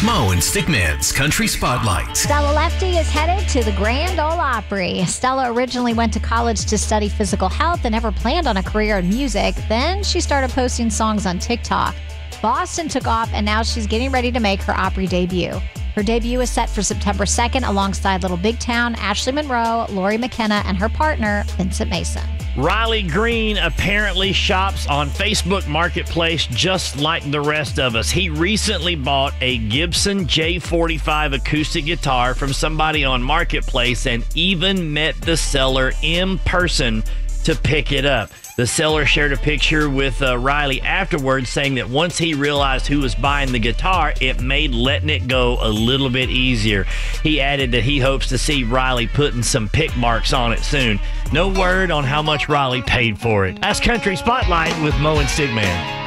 Mo and Stickman's Country Spotlight. Stella Lefty is headed to the Grand Ole Opry. Stella originally went to college to study physical health and never planned on a career in music. Then she started posting songs on TikTok. Boston took off, and now she's getting ready to make her Opry debut. Her debut is set for September 2nd alongside Little Big Town, Ashley Monroe, Lori McKenna, and her partner, Vincent Mason. Riley Green apparently shops on Facebook Marketplace just like the rest of us. He recently bought a Gibson J45 acoustic guitar from somebody on Marketplace and even met the seller in person to pick it up. The seller shared a picture with Riley afterwards, saying that once he realized who was buying the guitar, it made letting it go a little bit easier. He added that he hopes to see Riley putting some pick marks on it soon. No word on how much Riley paid for it. That's Country Spotlight with Mo and Stigman.